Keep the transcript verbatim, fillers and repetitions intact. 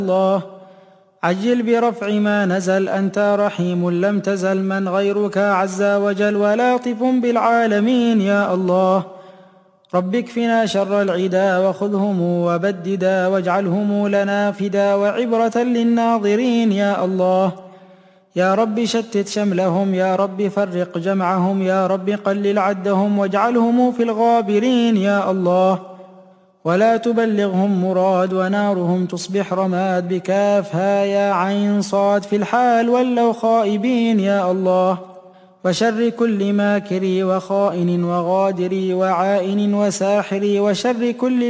الله. عجل برفع ما نزل، أنت رحيم لم تزل، من غيرك عز وجل ولاطف بالعالمين يا الله. رب اكفنا شر العدا وخذهم وبددا، واجعلهم لنا فدا وعبرة للناظرين يا الله. يا رب شتت شملهم، يا رب فرق جمعهم، يا رب قلل عدهم واجعلهم في الغابرين يا الله. ولا تبلغهم مراد، ونارهم تصبح رماد، بكافها يا عين صاد في الحال ولوا خائبين يا الله. وشر كل ماكر وخائن وغادر وعائن وساحر، وشر كل